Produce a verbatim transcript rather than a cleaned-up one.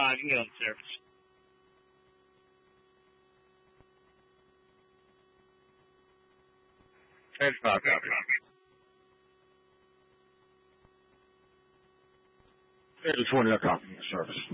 five, you can get on the surface. Edge five, copy. Edge twenty, I copy, surface.